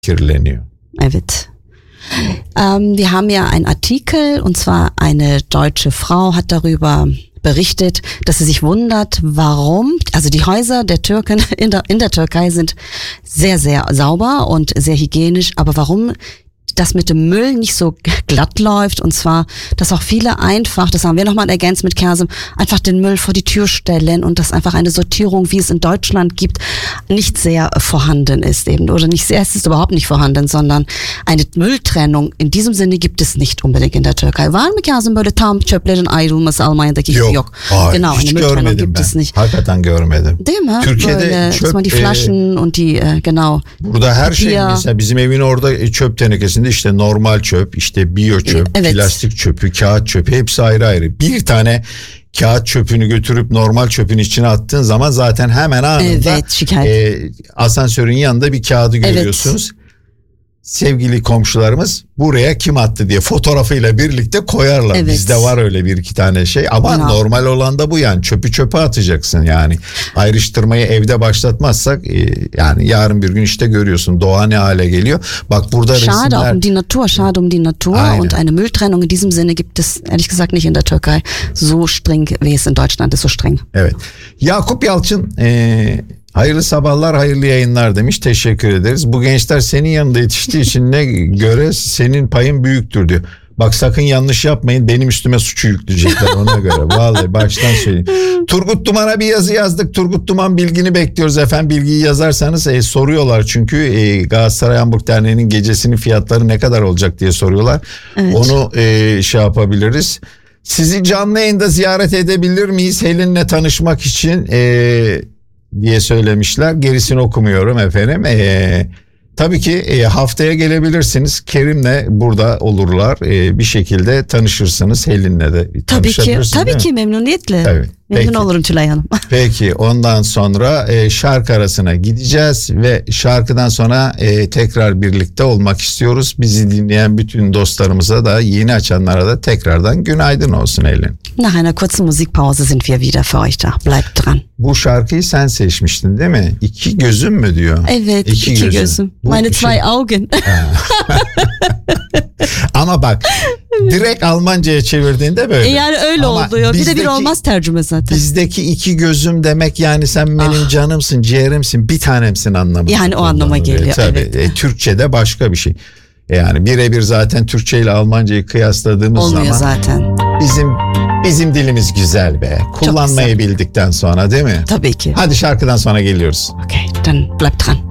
kirleniyor. Evet. Wir haben ja einen Artikel, und zwar eine deutsche Frau hat darüber berichtet, dass sie sich wundert, warum, also die Häuser der Türken in der Türkei sind sehr, sehr sauber und sehr hygienisch, aber warum das mit dem Müll nicht so glatt läuft, und zwar, dass auch viele einfach, das haben wir nochmal ergänzt mit Kersem, einfach den Müll vor die Tür stellen und dass einfach eine Sortierung, wie es in Deutschland gibt, nicht sehr vorhanden ist eben, oder nicht sehr, es ist überhaupt nicht vorhanden, sondern eine Mülltrennung in diesem Sinne gibt es nicht unbedingt in der Türkei. Var mı Kersem böyle tam çöplerin ayrılması Almanya'daki gibi? Yok. Hayır, genau, eine Mülltrennung gibt es nicht. Hakikaten görmedim. Değil mi? Türkiye'de böyle, çöp, die Flaschen und die, genau. Burada her şey mesela bizim evin orada çöp tenekesinde işte normal çöp, işte biyo çöp, evet. Plastik çöpü, kağıt çöpü hepsi ayrı ayrı. Bir tane kağıt çöpünü götürüp normal çöpün içine attığın zaman zaten hemen anında asansörün yanında bir kağıdı görüyorsunuz. Evet. Sevgili komşularımız buraya kim attı diye fotoğrafıyla birlikte koyarlar. Evet. Bizde var öyle bir iki tane şey ama normal olan da bu, yani çöpü çöpe atacaksın yani. Ayrıştırmayı evde başlatmazsak yani yarın bir gün işte görüyorsun doğa ne hale geliyor. Bak burada schade resimler. Auch um die Natur, schade um die Natur. Aynen. Und eine Mülltrennung in diesem Sinne gibt es ehrlich gesagt nicht in der Türkei so streng, wie es in Deutschland ist, so streng. Evet. Yakup Yalçın hayırlı sabahlar, hayırlı yayınlar demiş. Teşekkür ederiz. Bu gençler senin yanında yetiştiği için ne göre senin payın büyüktür diyor. Bak sakın yanlış yapmayın, benim üstüme suçu yükleyecekler ona göre. Vallahi baştan söyleyeyim. Turgut Duman'a bir yazı yazdık. Turgut Duman bilgini bekliyoruz efendim. Bilgiyi yazarsanız soruyorlar çünkü Galatasaray Hamburg Derneği'nin gecesinin fiyatları ne kadar olacak diye soruyorlar. Evet. Onu şey yapabiliriz. Sizi canlı yayında ziyaret edebilir miyiz Helin'le tanışmak için diye söylemişler. Gerisini okumuyorum efendim. Tabii ki haftaya gelebilirsiniz. Kerim'le burada olurlar. Bir şekilde tanışırsınız. Helin'le de tanışabilirsiniz. Tabii ki memnuniyetle. Evet. Memnun olurum Tülay Hanım. Peki ondan sonra şarkı arasına gideceğiz ve şarkıdan sonra tekrar birlikte olmak istiyoruz. Bizi dinleyen bütün dostlarımıza da yeni açanlara da tekrardan günaydın olsun Helin. Nach einer kurzen Musikpause sind wir wieder für euch da. Bleibt dran. Bu şarkıyı sen seçmiştin değil mi? İki gözüm mü diyor? Evet, iki gözüm. Meine zwei Augen. Ama bak direkt Almanca'ya çevirdiğinde böyle. Yani öyle oluyor. Bir de bir olmaz tercüme zaten. Bizdeki iki gözüm demek yani sen benim canımsın, ciğerimsin, bir tanemsin anlamında. Yani o anlama geliyor. Tabii. Evet. Türkçe'de başka bir şey. Yani birebir zaten Türkçe ile Almanca'yı kıyasladığımız olmuyor zaman. Zaten. Bizim dilimiz güzel be. Kullanmayı bildikten sonra değil mi? Tabii ki. Hadi şarkıdan sonra geliyoruz. Okay, dann bleibt dran.